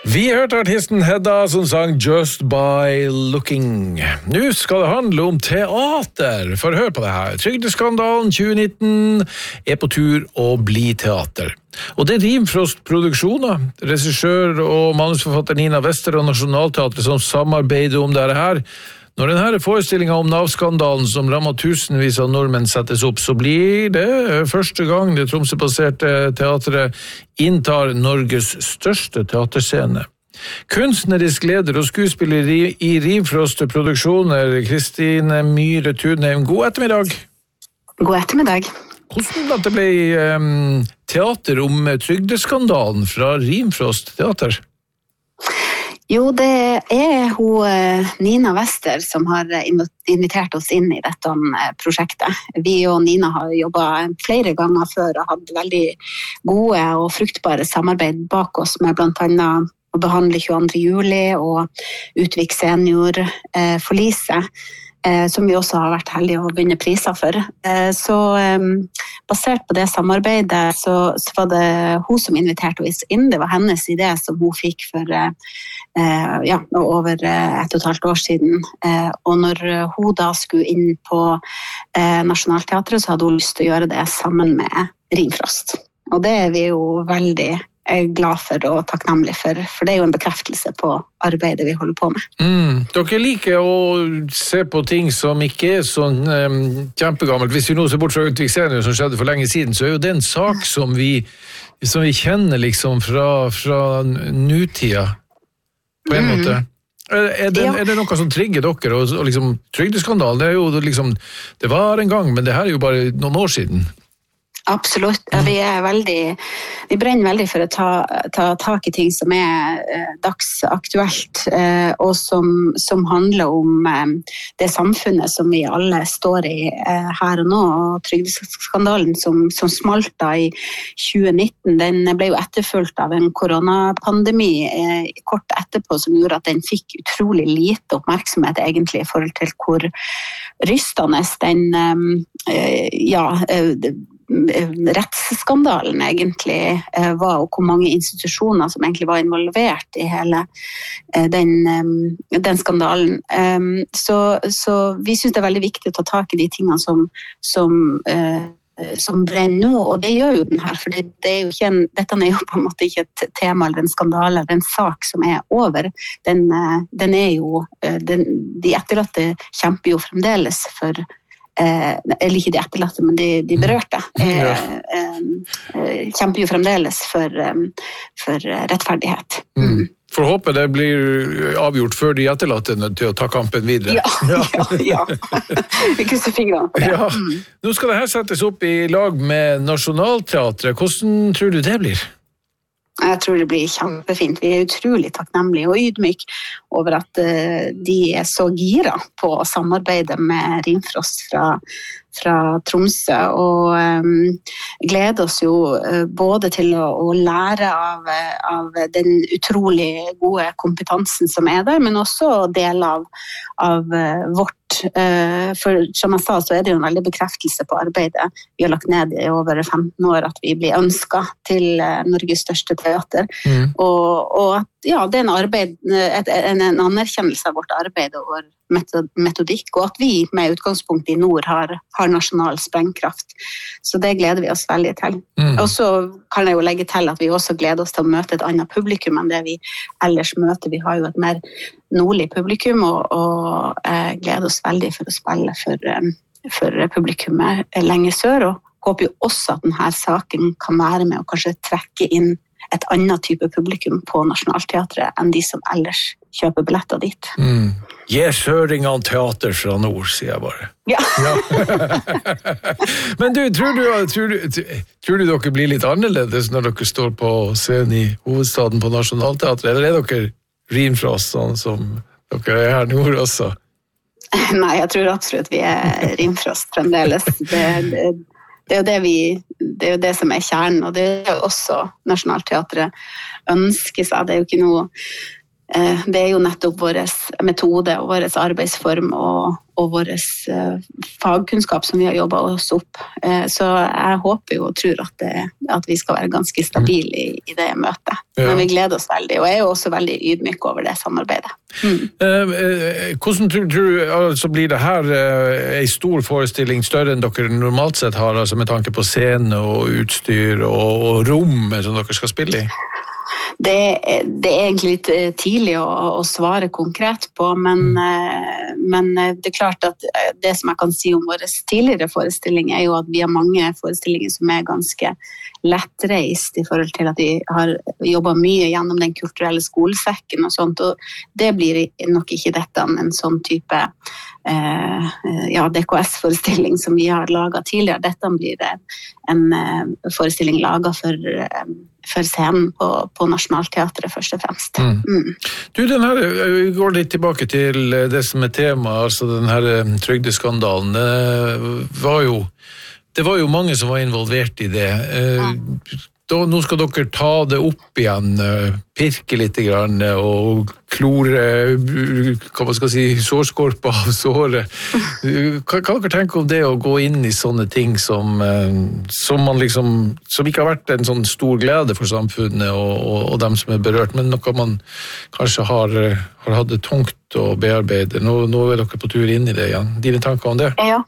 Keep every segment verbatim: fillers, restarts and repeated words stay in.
Vi hørte artisten Hedda som sang Just by Looking. Nå skal det handle om teater. For hør på det her. Trygdeskandalen tjue nitten er på tur å bli teater. Og det er Rimfrost Produksjoner, regissør og manusforfatter Nina Wester og Nationalteatret som samarbeider om dette her. Når denne forestillingen om Nav-skandalen som rammer tusenvis av nordmenn settes opp, så blir det første gang det Tromsø-baserte teatret inntar Norges største teaterscene. Kunstnerisk leder og skuespiller i Rimfrost Produksjoner, Kristine Myhre Tunheim. God ettermiddag. God ettermiddag. Hvordan at det ble um, teater om trygdeskandalen fra Rimfrost Teater? Jo, det er hun Nina Wester som har invitert oss inn i dette prosjektet. Vi og Nina har jobbet flere ganger før og hatt veldig gode og fruktbare samarbeid bak oss med blant annet å behandle tjueandre juli og Utvik senior eh, forlise, eh, som vi også har vært heldige å vinne priser for. Eh, så eh, basert på det samarbeidet så, så var det hun som inviterte oss inn. Det var hennes idé som hun fikk for eh, ja, over et og et halvt år siden. Eh, og når hun da skulle inn på eh, Nationalteatret, så hadde hun lyst til å gjøre det sammen med Rimfrost. Og det er vi jo veldig er glad for og takknemlig for, for det er jo en bekreftelse på arbeidet vi holder på med. Mm. Dere liker å se på ting som ikke er sånn um, kjempegammelt. Hvis vi nå ser bort fra Utvik senior som skjedde for lenge siden, så er jo det en sak som vi, som vi kjenner liksom fra, fra nutida, på en mm. måte. Er det, ja. er det noe som trigger dere? Og, og liksom, trygdeskandalen, det er jo liksom, det var en gang, men det her er jo bare noen år siden. Absolutt. Ja, vi er veldig, vi brenner veldig for å ta, ta tak i ting som er eh, dagsaktuelt, eh, og som, som handler om eh, det samfunnet som vi alle står i eh, her og nå. Og trygdeskandalen som, som smalta i tjue nitten, den ble jo etterfulgt av en koronapandemi eh, kort etterpå, som gjorde at den fikk utrolig lite oppmerksomhet egentlig i forhold til hvor rystende den, eh, ja, eh, rettsskandalen egentlig eh, var, og hvor mange institusjoner som egentlig var involvert i hele eh, den, eh, den skandalen. Um, så, så vi synes det er veldig viktig å ta tak i de tingene som, som, eh, som brenner nå, og det gjør jo den her, for det, det er jo ikke en, dette er jo på en måte ikke et tema eller en skandale eller en sak som er over. Den, eh, den er jo, den, de etterlatte kjemper jo fremdeles for Eh, eller ikke de etterlatte, men de, de berørte, eh, eh, kjemper jo fremdeles for, eh, for rettferdighet. Mm. For håpe det blir avgjort før de etterlatte til å ta kampen videre. Ja, ja, ja. Vi krysser fingrene for det. Ja. Nå skal det her settes opp i lag med Nationalteatret. Hvordan tror du det blir? Jeg tror det blir kjempefint. Vi er utrolig takknemlige og ydmyk over at uh, de er så gira på å samarbeide med Rimfrost fra, fra Tromsø, og um, gleder oss jo uh, både til å, å lære av, av den utrolig gode kompetansen som er der, men også del av, av uh, vårt. Uh, for som jeg sa, så er det jo en veldig bekreftelse på arbeidet vi har lagt ned i over femten år, at vi blir ønsket til uh, Norges største teater. Mm. Og, og at ja, det er en, arbeid, et, en, en anerkjennelse av vårt arbeid og vår metodikk, og at vi med utgangspunkt i nord har, har nasjonal sprengkraft. Så det gleder vi oss veldig til. Mm. Og så kan jeg jo legge til at vi også gleder oss til å møte et annet publikum enn det vi ellers møter. Vi har jo et mer nordlig publikum, og, og eh, gleder oss veldig for å spille for, um, for publikummet lenger sør, og håper jo også at denne saken kan være med å kanskje trekke inn et annet type publikum på Nationalteatret enn de som ellers kjøper billetter dit. Mm. Gi søringene teater fra nord, sier jeg bare. Ja. Ja. Men du, tror du, tror, du, tror du dere blir litt annerledes når dere står på scenen i hovedstaden på Nationalteatret, eller er dere Rimfrost, sånn som dere er her nord også? Nei, jeg tror absolutt vi er Rimfrost fremdeles. Det, det, det er jo det vi, det er jo det som er kjernen, og det er jo også Nationalteatret ønsker seg. Det er jo ikke noe det er jo nettopp vår metode og vår arbeidsform og, og vår fagkunnskap som vi har jobbet oss opp. Så jeg håper jo og tror at, det, at vi skal være ganske stabile i, i det møtet. Ja. Men vi gleder oss veldig, og jeg er jo også veldig ydmyk over det samarbeidet. Mm. Hvordan tror du altså blir det her en stor forestilling større enn dere normalt sett har, altså med tanke på scene og utstyr og, og rom som dere skal spille i? Det, det er egentlig litt tidlig å, å svare konkret på, men, men det er klart at det som jeg kan si om våre tidligere forestillinger er jo at vi har mange forestillinger som er ganske lettreist i forhold til at vi har jobbet mye gjennom den kulturelle skolesekken og sånt, og det blir nok ikke dette en sånn type eh, ja, D K S-forestilling som vi har laget tidligere. Dette blir en, en forestilling laget for, for scenen på, på Nationaltheatret først og fremst. Mm. Mm. Du, den her, vi går litt tilbake til det som er tema, altså den her trygdeskandalen, det var jo Det var jo mange som var involvert i det. Ja. Da, nå skal dere ta det opp igjen, pirke litt grann, og klore, hva man skal si, sårskorpa av såret. Hva kan dere tenke om det å gå inn i sånne ting som, som, man liksom, som ikke har vært en sånn stor glede for samfunnet og, og, og dem som er berørt, men noe man kanskje har, har hatt det tungt å bearbeide. Nå, nå er dere på tur inn i det igjen. Dine tanker om det? Ja.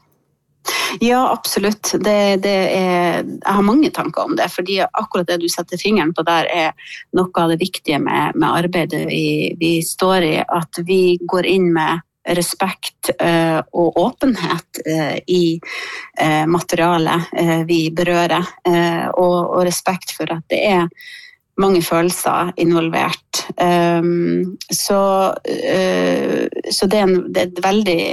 Ja, absolutt. Det, det er, jeg har mange tanker om det, fordi akkurat det du setter fingeren på der er noe av det viktige med, med arbeidet vi, vi står i, at vi går inn med respekt uh, og åpenhet uh, i uh, materialet uh, vi berører, uh, og, og respekt for at det er mange følelser involvert. Um, så, uh, så det er, en, det er et veldig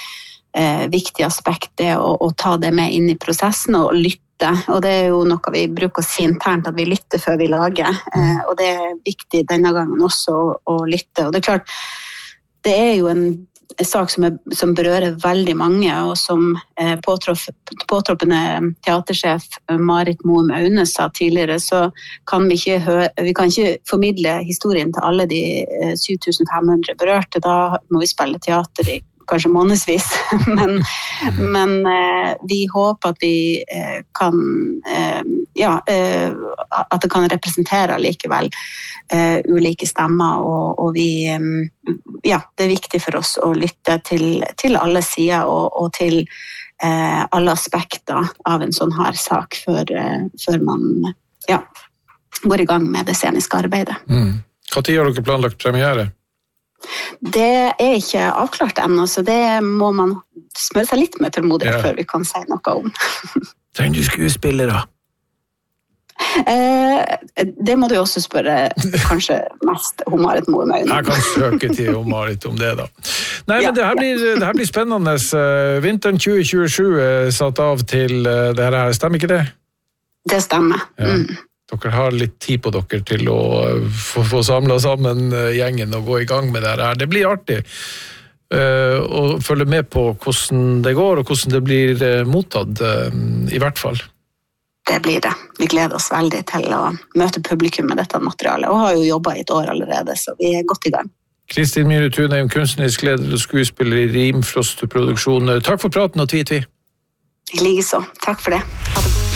Eh, viktig aspekt det å, å ta det med inn i prosessen og lytte, og det er jo noe vi bruker å si internt at vi lytter før vi lager, eh, og det er viktig denne gangen også å, å lytte, og det er klart det er jo en, en sak som, er, som berører veldig mange, og som eh, påtropp, påtroppende teatersjef Marit Moum Aune sa tidligere, så kan vi ikke høre, vi kan ikke formidle historien til alle de eh, syv tusen fem hundre berørte, da må vi spille teater i kanskje månedsvis, men, men eh, vi håper at vi eh, kan, eh, ja, eh, at det kan representere likevel eh, ulike stemmer, og, og vi, eh, ja, det er viktig for oss å lytte til, til alle sider, og, og til eh, alle aspekter av en sånn her sak, før, eh, før man ja, går i gang med det sceniske arbeidet. Mm. Hva tid har dere planlagt premiere? Det er ikke avklart ennå, så det må man smøre seg litt med tålmodighet ja. Før vi kan si noe om. Trenger du skuespillere? Eh, det må du også spørre kanskje mest om Marit Moum Aune. Jeg kan søke til om Marit om det da. Nei, men det her blir, det her blir spennende. Vinteren tjue tjuesju er satt av til det her, stemmer ikke det? Det stemmer. Ja. Mm. Dere har litt tid på dere til å få, få samlet sammen gjengen og gå i gang med det her. Det blir artig uh, å følge med på hvordan det går og hvordan det blir uh, mottatt, uh, i hvert fall. Det blir det. Vi gleder oss veldig til å møte publikum med dette materialet, og har jo jobbet i et år allerede, så vi er godt i gang. Kristin Myhre Tunheim, kunstnerisk leder og skuespiller i Rimfrost Produksjon. Takk for praten og tvi-tvi. I like så. Takk for det.